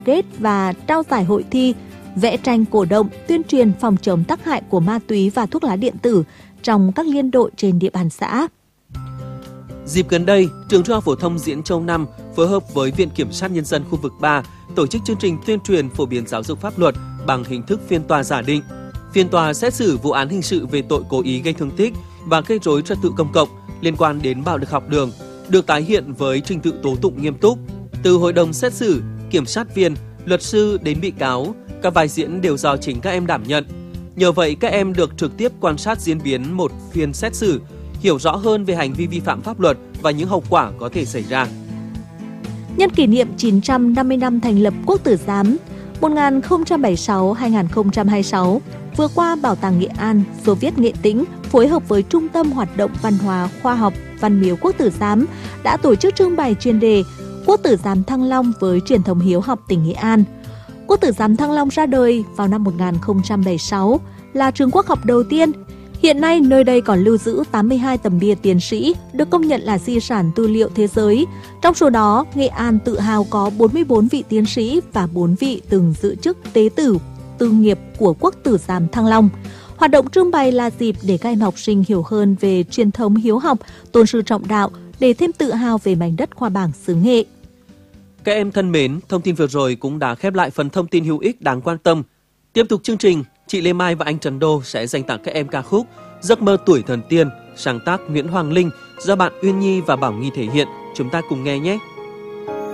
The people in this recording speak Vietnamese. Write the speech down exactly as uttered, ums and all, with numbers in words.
kết và trao giải hội thi vẽ tranh cổ động tuyên truyền phòng chống tác hại của ma túy và thuốc lá điện tử trong các liên đội trên địa bàn xã. Dịp gần đây, Trường Trung học phổ thông Diễn Châu năm phối hợp với Viện Kiểm sát Nhân dân khu vực ba tổ chức chương trình tuyên truyền phổ biến giáo dục pháp luật bằng hình thức phiên tòa giả định. Phiên tòa xét xử vụ án hình sự về tội cố ý gây thương tích và gây rối trật tự công cộng liên quan đến bạo lực học đường được tái hiện với trình tự tố tụng nghiêm túc. Từ hội đồng xét xử, kiểm sát viên, luật sư đến bị cáo, các vai diễn đều do chính các em đảm nhận. Nhờ vậy, các em được trực tiếp quan sát diễn biến một phiên xét xử, hiểu rõ hơn về hành vi vi phạm pháp luật và những hậu quả có thể xảy ra. Nhân kỷ niệm chín trăm năm mươi năm thành lập Quốc tử giám một nghìn không trăm bảy mươi sáu đến hai nghìn không trăm hai mươi sáu, vừa qua Bảo tàng Nghệ An, Xô Viết Nghệ Tĩnh phối hợp với Trung tâm Hoạt động Văn hóa Khoa học Văn miếu Quốc tử giám đã tổ chức trưng bày chuyên đề Quốc tử giám Thăng Long với truyền thống hiếu học tỉnh Nghệ An. Quốc tử giám Thăng Long ra đời vào năm một nghìn không trăm bảy mươi sáu, là trường quốc học đầu tiên. Hiện nay, nơi đây còn lưu giữ tám mươi hai tấm bia tiến sĩ, được công nhận là di sản tư liệu thế giới. Trong số đó, Nghệ An tự hào có bốn mươi bốn vị tiến sĩ và bốn vị từng giữ chức tế tử, tư nghiệp của Quốc tử giám Thăng Long. Hoạt động trưng bày là dịp để các em học sinh hiểu hơn về truyền thống hiếu học, tôn sư trọng đạo, để thêm tự hào về mảnh đất khoa bảng xứ Nghệ. Các em thân mến, thông tin vừa rồi cũng đã khép lại phần thông tin hữu ích đáng quan tâm. Tiếp tục chương trình, chị Lê Mai và anh Trần Đô sẽ dành tặng các em ca khúc Giấc mơ tuổi thần tiên, sáng tác Nguyễn Hoàng Linh do bạn Uyên Nhi và Bảo Nghi thể hiện. Chúng ta cùng nghe nhé!